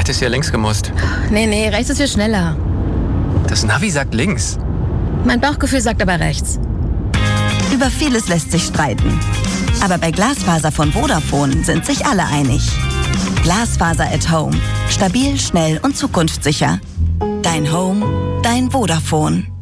hättest ja links gemusst. Nee, rechts ist viel schneller. Das Navi sagt links. Mein Bauchgefühl sagt aber rechts. Über vieles lässt sich streiten. Aber bei Glasfaser von Vodafone sind sich alle einig. Glasfaser at Home. Stabil, schnell und zukunftssicher. Dein Home, dein Vodafone.